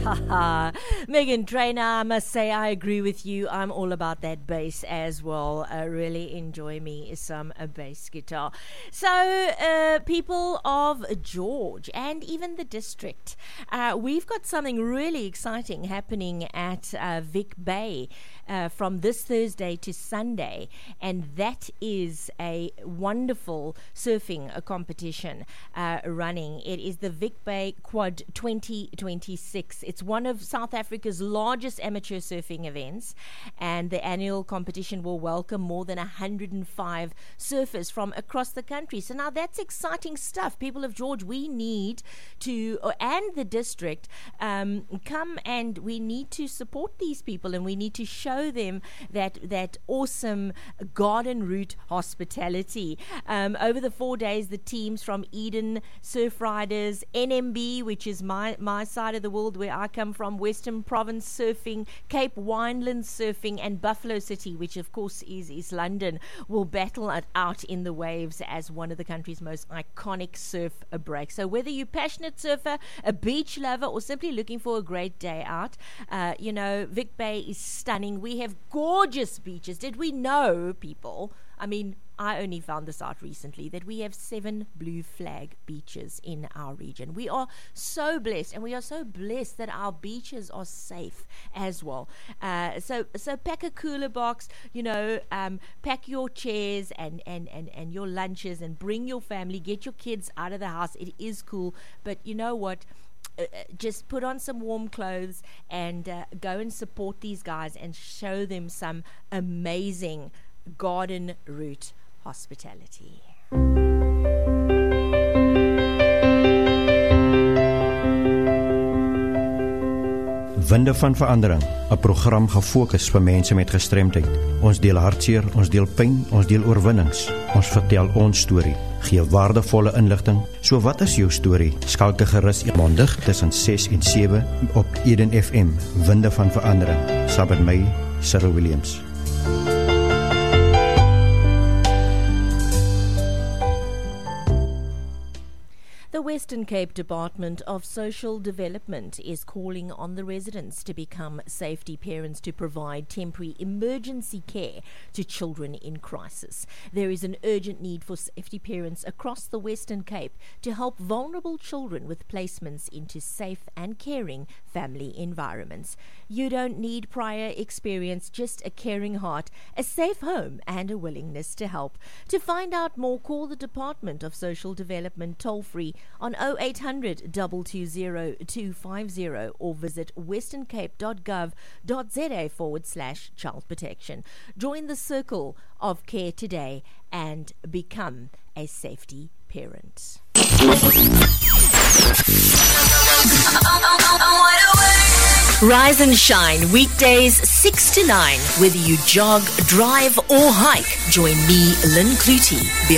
Megan Trainor, I must say I agree with you. I'm all about that bass as well. I really enjoy me some bass guitar. So, people of George and even the district, we've got something really exciting happening at Vic Bay from this Thursday to Sunday, and that is a wonderful surfing competition running. It is the Vic Bay Quad 2026. It's one of South Africa's largest amateur surfing events, and the annual competition will welcome more than 105 surfers from across the country. So now that's exciting stuff. People of George, we need to, and the district, come, and we need to support these people, and we need to show them that awesome garden route hospitality. Over the 4 days, the teams from Eden Surf Riders, NMB, which is my side of the world where I come from, Western Province Surfing, Cape Wineland Surfing, and Buffalo City, which of course is East London, will battle it out in the waves as one of the country's most iconic surf breaks. So whether you're a passionate surfer, a beach lover, or simply looking for a great day out, Vic Bay is stunning. We have gorgeous beaches. Did we know, people? I mean, I only found this out recently, that we have 7 blue flag beaches in our region. We are so blessed, and we are so blessed that our beaches are safe as well. So pack a cooler box, pack your chairs and your lunches, and bring your family, get your kids out of the house. It is cool, but you know what? Just put on some warm clothes and go and support these guys and show them some amazing garden route hospitality. Winde van Verandering, 'n program gefokus vir mense met gestremdheid. Ons deel hartseer, ons deel pyn, ons deel oorwinnings. Ons vertel ons storie, gee waardevolle inligting. So wat is jou storie? Skakel gerus maandag tussen 6 en 7 op Eden FM, Winde van Verandering. Saam met my, Cyril Williams. The Western Cape Department of Social Development is calling on the residents to become safety parents to provide temporary emergency care to children in crisis. There is an urgent need for safety parents across the Western Cape to help vulnerable children with placements into safe and caring family environments. You don't need prior experience, just a caring heart, a safe home, and a willingness to help. To find out more, call the Department of Social Development toll-free on 0800 220 250 or visit westerncape.gov.za/child protection. Join the circle of care today and become a safety parent. Rise and shine weekdays 6 to 9. Whether you jog, drive or hike, join me, Lynn Clutie.